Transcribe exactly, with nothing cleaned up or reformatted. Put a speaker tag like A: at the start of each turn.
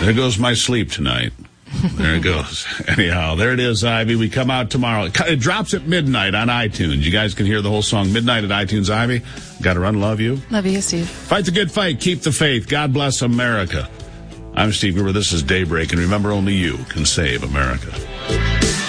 A: There goes my sleep tonight. There it goes. Anyhow, there it is, Ivy. We come out tomorrow. It drops at midnight on iTunes. You guys can hear the whole song midnight at iTunes, Ivy. Got to run. Love you.
B: Love you, Steve.
A: Fight the good fight. Keep the faith. God bless America. I'm Steve Gruber. This is Daybreak. And remember, only you can save America.